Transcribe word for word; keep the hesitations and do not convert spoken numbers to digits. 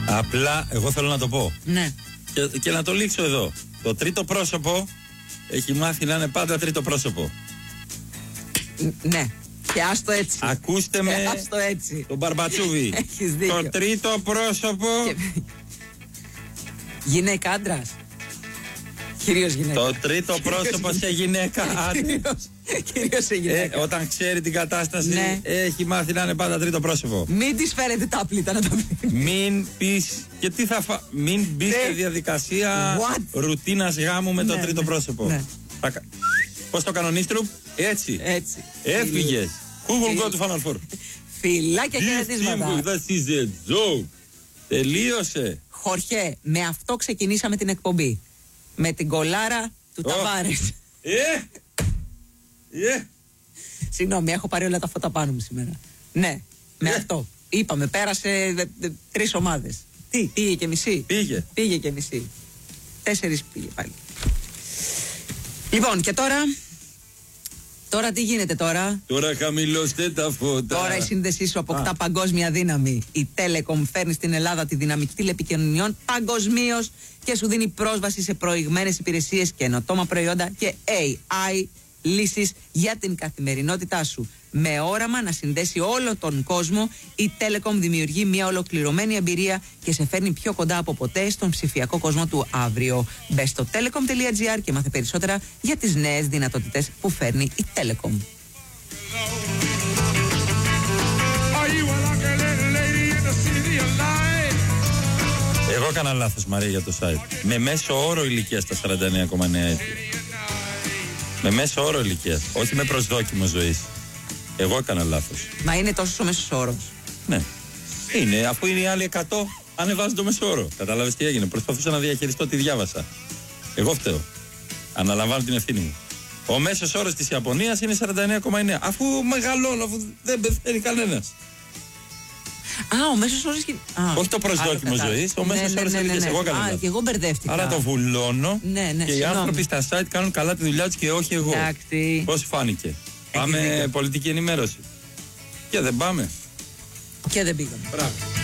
Απλά εγώ θέλω να το πω. Ναι. Και, και να το λήξω εδώ. Το τρίτο πρόσωπο έχει μάθει να είναι πάντα τρίτο πρόσωπο. Ναι. Και άστο έτσι. Ακούστε με. Άστο έτσι. Τον Μπαρμπατσούβι. Έχεις δίκιο. Το τρίτο πρόσωπο. Και... Γυναίκα άντρας. Κυρίως γυναίκα. Το τρίτο πρόσωπο σε γυναίκα. Κυρίως σε γυναίκα. Ε, όταν ξέρει την κατάσταση, ναι. έχει μάθει να είναι πάντα τρίτο πρόσωπο. Μην της φέρετε τα πλήτα να το πει. Μην πεις. Και τι θα φα... Μην μπει σε διαδικασία ρουτίνας γάμου με το ναι, τρίτο ναι, πρόσωπο. Ναι. Θα... Πώς το κανονείς, Τρουπ? Έτσι. Έτσι. Έφυγες. Who will go to Final Four? Φιλάκια και χαιρετίσματα. That is a joke. Τελείωσε. Χορχέ, με αυτό ξεκινήσαμε την εκπομπή. Με την κολάρα του oh. Ταβάρες. Ε! Yeah. Συγγνώμη, έχω πάρει όλα τα φώτα πάνω μου σήμερα. Ναι, με yeah. αυτό. Είπαμε, πέρασε δε, δε, τρεις ομάδες. Τι, πήγε και μισή. Πήγε. Πήγε και μισή. Τέσσερις πήγε πάλι. Λοιπόν, και τώρα... Τώρα τι γίνεται τώρα? Τώρα χαμηλώστε τα φώτα. Τώρα η σύνδεσή σου αποκτά ah. παγκόσμια δύναμη. Η Telecom φέρνει στην Ελλάδα τη δυναμική τηλεπικοινωνιών παγκοσμίως και σου δίνει πρόσβαση σε προηγμένες υπηρεσίες, καινοτόμα προϊόντα και έι άι λύσεις για την καθημερινότητά σου. Με όραμα να συνδέσει όλο τον κόσμο, η Telecom δημιουργεί μια ολοκληρωμένη εμπειρία και σε φέρνει πιο κοντά από ποτέ στον ψηφιακό κόσμο του αύριο. Μπε στο telecom τελεία gr και μάθε περισσότερα για τις νέες δυνατότητες που φέρνει η Telecom. Εγώ έκανα λάθος, Μαρία, για το site. Με μέσο όρο ηλικίας στα σαράντα εννέα κόμμα εννέα έτη. Με μέσο όρο ηλικίας, όχι με προσδόκιμο ζωής. Εγώ έκανα λάθος. Μα είναι τόσο ο μέσος όρος? Ναι. Είναι, αφού είναι οι άλλοι εκατό, ανεβάζουν το μέσο όρο. Κατάλαβες τι έγινε? Προσπαθούσα να διαχειριστώ τι διάβασα. Εγώ φταίω. Αναλαμβάνω την ευθύνη μου. Ο μέσος όρος της Ιαπωνίας είναι σαράντα εννέα κόμμα εννέα. Αφού μεγαλώνω, αφού δεν πεθαίνει κανένας. Α, ο μέσος όρος. Α, όχι το προσδόκιμο ζωής, ο μέσος ναι, όρος ναι, ναι, ηλικίας. ναι. Εγώ έκανα λάθος. Και εγώ μπερδεύτηκα. Άρα το βουλώνω ναι, ναι, και οι συγνώμη. άνθρωποι στα site κάνουν καλά τη δουλειά τους και όχι εγώ. Εντάξει. Πώς φάνηκε? Πάμε δίκιο. Πολιτική ενημέρωση. Και δεν πάμε. Και δεν πήγαμε. Μπράβο.